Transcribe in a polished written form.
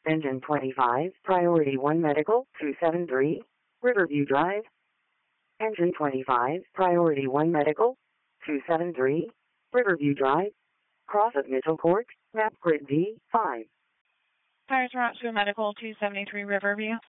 Engine 25, Priority 1 Medical, 273, Riverview Drive. Engine 25, Priority 1 Medical, 273, Riverview Drive. Cross of Mitchell Court, map grid D5. Fires route to Medical 273 Riverview.